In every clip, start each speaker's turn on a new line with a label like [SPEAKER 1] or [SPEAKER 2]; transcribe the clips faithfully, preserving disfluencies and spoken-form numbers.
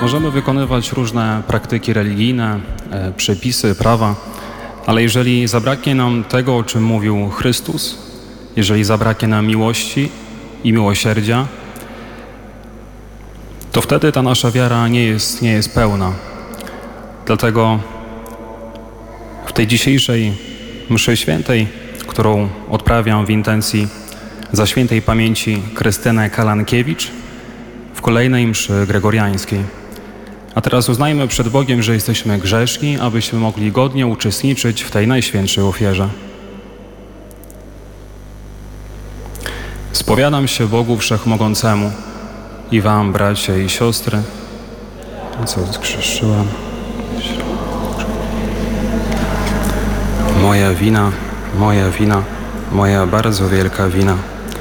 [SPEAKER 1] Możemy wykonywać różne praktyki religijne, e, przepisy, prawa, ale jeżeli zabraknie nam tego, o czym mówił Chrystus, jeżeli zabraknie nam miłości i miłosierdzia, to wtedy ta nasza wiara nie jest, nie jest pełna. Dlatego w tej dzisiejszej mszy świętej, którą odprawiam w intencji za świętej pamięci Krystynę Kalankiewicz, w kolejnej mszy gregoriańskiej. A teraz uznajmy przed Bogiem, że jesteśmy grzeszni, abyśmy mogli godnie uczestniczyć w tej najświętszej ofierze. Spowiadam się Bogu Wszechmogącemu i wam, bracia i siostry, co zgrzeszyłem. Moja wina, moja wina, moja bardzo wielka wina.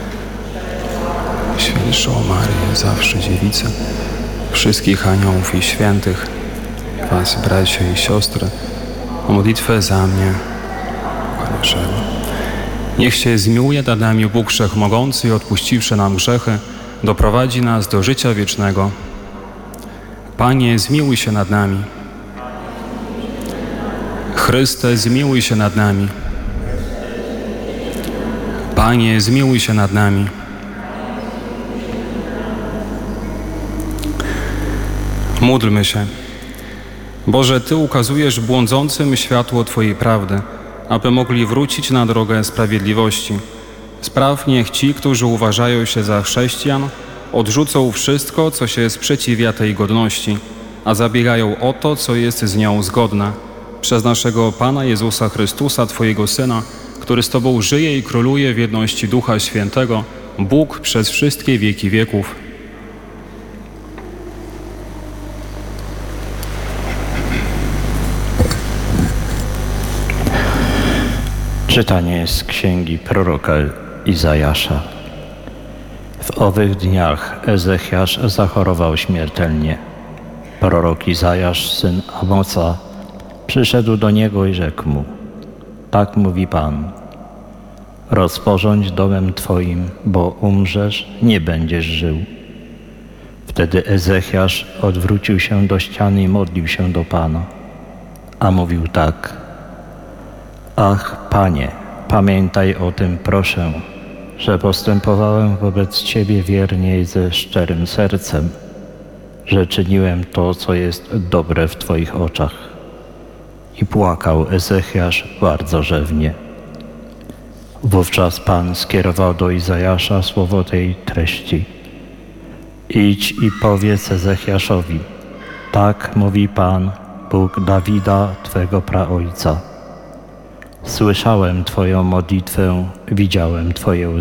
[SPEAKER 1] Świętszą Maryję, zawsze dziewicę, wszystkich aniołów i świętych, was, bracia i siostry, o modlitwę za mnie, Pana naszego. Niech się zmiłuje nad nami Bóg Wszechmogący i odpuściwszy nam grzechy, doprowadzi nas do życia wiecznego. Panie, zmiłuj się nad nami. Chryste, zmiłuj się nad nami. Panie, zmiłuj się nad nami. Módlmy się. Boże, Ty ukazujesz błądzącym światło Twojej prawdy, aby mogli wrócić na drogę sprawiedliwości. Spraw, niech ci, którzy uważają się za chrześcijan, odrzucą wszystko, co się sprzeciwia tej godności, a zabiegają o to, co jest z nią zgodne. Przez naszego Pana Jezusa Chrystusa, Twojego Syna, który z Tobą żyje i króluje w jedności Ducha Świętego, Bóg przez wszystkie wieki wieków.
[SPEAKER 2] Czytanie z księgi proroka Izajasza. W owych dniach Ezechiasz zachorował śmiertelnie. Prorok Izajasz, syn Amoca, przyszedł do niego i rzekł mu: tak mówi Pan, rozporządź domem Twoim, bo umrzesz, nie będziesz żył. Wtedy Ezechiasz odwrócił się do ściany i modlił się do Pana, a mówił tak: ach, Panie, pamiętaj o tym, proszę, że postępowałem wobec Ciebie wiernie i ze szczerym sercem, że czyniłem to, co jest dobre w Twoich oczach. I płakał Ezechiasz bardzo rzewnie. Wówczas Pan skierował do Izajasza słowo tej treści: idź i powiedz Ezechiaszowi, tak mówi Pan, Bóg Dawida, Twego praojca. Słyszałem Twoją modlitwę, widziałem Twoje łzy.